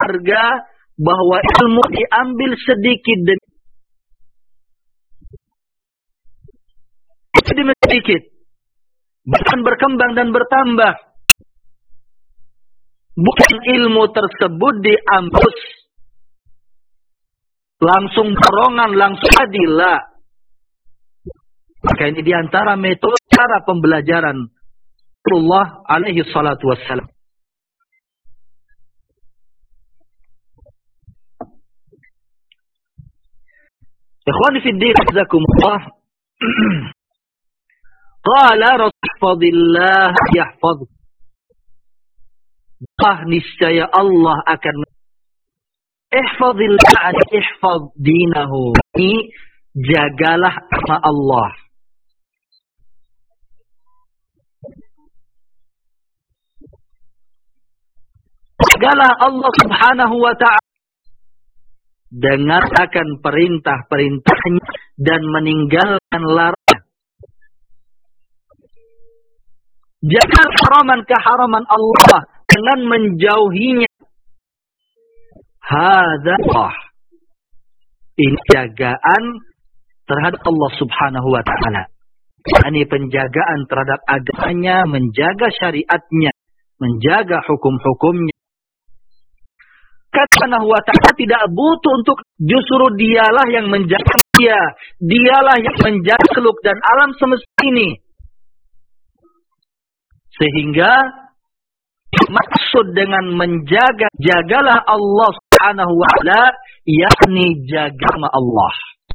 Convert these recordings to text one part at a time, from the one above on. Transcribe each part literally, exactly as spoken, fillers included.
harga bahwa ilmu diambil sedikit demi sedikit, bahkan berkembang dan bertambah. Bukan ilmu tersebut diambil langsung dorongan, langsung adillah. Maka ini diantara metode cara pembelajaran Rasulullah alaihi salatu wassalam. Ikhwani fi din, jazakumullah. Qala rahfadillah yahfadh. Ah, niscaya Allah akan ihfadillah, ihfadh dinahu. Ini jagalah nama Allah. Jagalah Allah subhanahu wa ta'ala. Dengarkan perintah-perintahnya dan meninggalkan larangan. Jaga haraman-keharaman Allah dengan menjauhinya. Hadzal. Ini jagaan terhadap Allah subhanahu wa ta'ala. Ini penjagaan terhadap agamanya, menjaga syariatnya, menjaga hukum-hukumnya. Subhanahu wa ta'ala tidak butuh untuk, justru dialah yang menjaga dia. Dialah yang menjaga seluk dan alam semesta ini. Sehingga maksud dengan menjaga, jagalah Allah subhanahu wa ta'ala, yakni jaga nama Allah.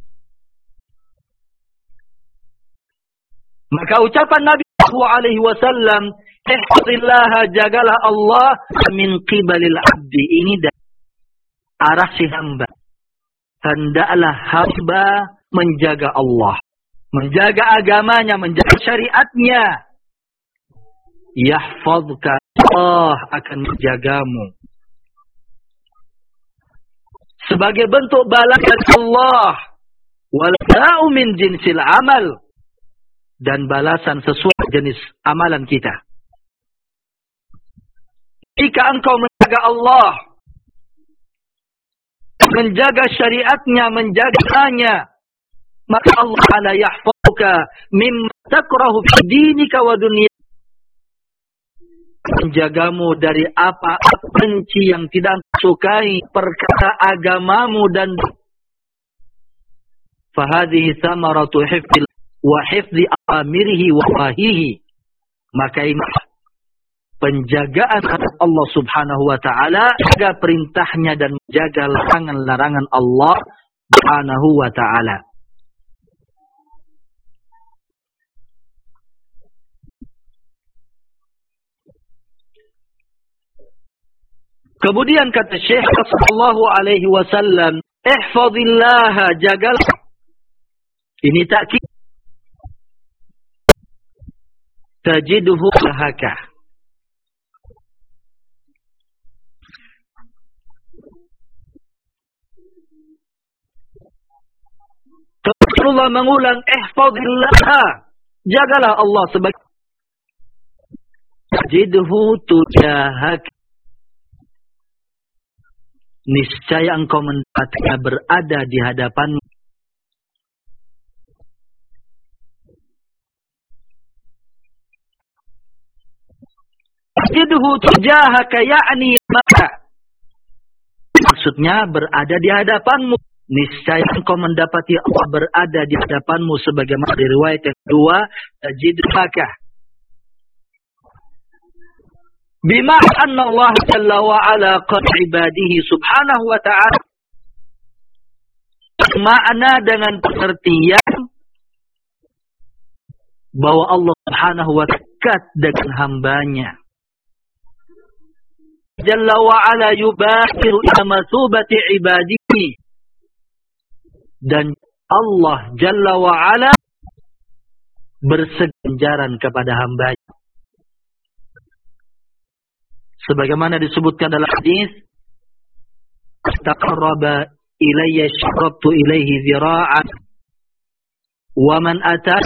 Maka ucapan Nabi sallallahu alaihi wasallam, ihfazillah, jagalah Allah min qibalil abdi, ini dari arah si hamba. Hendaklah hamba menjaga Allah, menjaga agamanya, menjaga syariatnya. Yahfazka, Allah akan menjagamu. Sebagai bentuk balasan Allah, walau min jinsil amal, dan balasan sesuai jenis amalan kita. Jika engkau menjaga Allah, menjaga syariatnya, menjaganya, maka Allah ala yahfazuka mimma takrahu fi dinika wa dunya, menjagamu dari apa-apa benci yang tidak sukai perkara agamamu dan fahadhihi thamaratu hifdil wa hifdhi amirihi wa nahihi. Maka ini penjagaan Allah subhanahu wa ta'ala, jaga perintahnya dan menjaga larangan-larangan Allah subhanahu wa ta'ala. Kemudian kata Syekh sallallahu alaihi wasallam, ihfazillah, jagalah. Ini takkid. Tajiduhu lahaka. Rasulullah mengulang, ihfazillah, jagalah Allah sebagai tajiduhu tujahak. Niscaya engkau mendapatnya berada di hadapanmu. Tajiduhu tujahaka, yakni maka. Maksudnya berada di hadapanmu. Niscaya engkau mendapati Allah berada di hadapanmu, sebagaimana di riwayat yang kedua, tajiduhaka. Bima anna Allah jalla wa ala qad ibadihi subhanahu wa ta'ala. Makna dengan pengertian bahwa Allah subhanahu wa ta'ala dekat dengan hambanya. Jalla wa ala yubahiru ila masubati ibadihi. Dan Allah jalla wa ala berseganjaran kepada hambanya. Sebagaimana disebutkan dalam hadis, taqarraba ilayya syarabtu ilaihi zira'an wa man ata